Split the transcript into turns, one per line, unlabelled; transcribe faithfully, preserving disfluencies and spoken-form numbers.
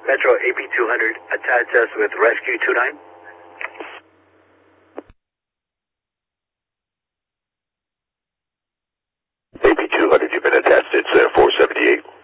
Metro A P two hundred, attach us with Rescue two nine.
A P two hundred, you've been attached. It's uh, four seventy-eight.